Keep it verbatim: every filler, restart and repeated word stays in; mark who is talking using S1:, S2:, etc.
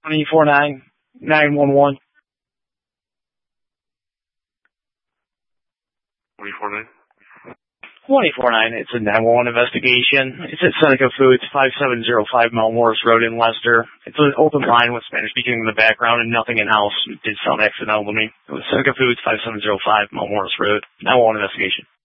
S1: twenty-four nine nine one one.
S2: twenty-four nine?
S1: twenty-four nine. It's a nine one one investigation. It's at Seneca Foods, five seven zero five Mount Morris Road in Leicester. It's an open line with Spanish speaking in the background and nothing in-house. It did sound accidental to me. It was Seneca Foods, five seven zero five Mount Morris Road. nine one one investigation.